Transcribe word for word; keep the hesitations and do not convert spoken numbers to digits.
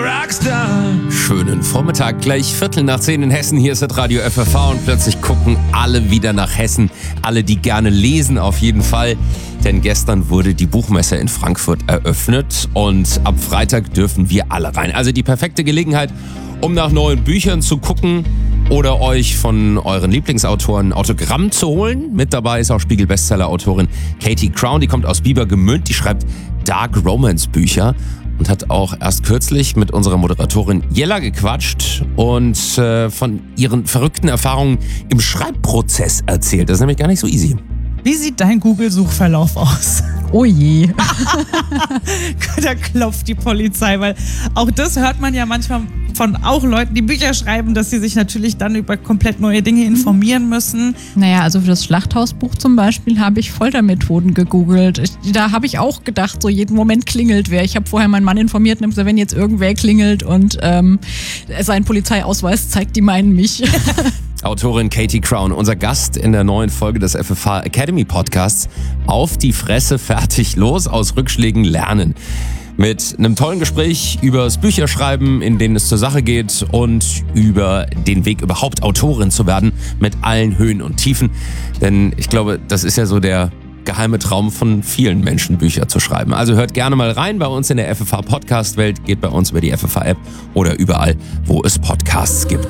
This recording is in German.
Rockstar. Schönen Vormittag, gleich Viertel nach zehn in Hessen. Hier ist das Radio F F V und plötzlich gucken alle wieder nach Hessen. Alle, die gerne lesen, auf jeden Fall. Denn gestern wurde die Buchmesse in Frankfurt eröffnet und ab Freitag dürfen wir alle rein. Also die perfekte Gelegenheit, um nach neuen Büchern zu gucken oder euch von euren Lieblingsautoren Autogramm zu holen. Mit dabei ist auch Spiegel-Bestseller-Autorin Katie Crown. Die kommt aus Biebergemünd. Die schreibt Dark Romance Bücher und hat auch erst kürzlich mit unserer Moderatorin Jella gequatscht und äh, von ihren verrückten Erfahrungen im Schreibprozess erzählt. Das ist nämlich gar nicht so easy. Wie sieht dein Google-Suchverlauf aus? Oh je. Da klopft die Polizei, weil auch das hört man ja manchmal von auch Leuten, die Bücher schreiben, dass sie sich natürlich dann über komplett neue Dinge informieren müssen. Naja, also für das Schlachthausbuch zum Beispiel habe ich Foltermethoden gegoogelt. Ich, da habe ich auch gedacht, so jeden Moment klingelt wer. Ich habe vorher meinen Mann informiert und habe gesagt, wenn jetzt irgendwer klingelt und ähm, sein Polizeiausweis zeigt, die meinen mich. Autorin Katie Crown, unser Gast in der neuen Folge des F F H Academy Podcasts. Auf die Fresse, fertig, los, aus Rückschlägen lernen. Mit einem tollen Gespräch übers Bücherschreiben, in denen es zur Sache geht und über den Weg überhaupt Autorin zu werden mit allen Höhen und Tiefen. Denn ich glaube, das ist ja so der geheime Traum von vielen Menschen, Bücher zu schreiben. Also hört gerne mal rein bei uns in der F F H Podcast Welt, geht bei uns über die F F H App oder überall, wo es Podcasts gibt.